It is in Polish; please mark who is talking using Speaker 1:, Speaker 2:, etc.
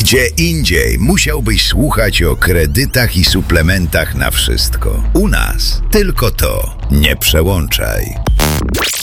Speaker 1: Gdzie indziej musiałbyś słuchać o kredytach i suplementach na wszystko. U nas tylko to. Nie przełączaj.